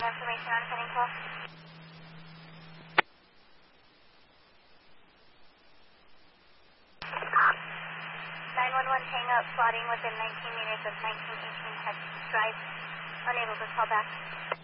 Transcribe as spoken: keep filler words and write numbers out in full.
Information on pending call. nine one one hang up, plotting within nineteen meters of nineteen eighteen Hudson Drive. Unable to call back.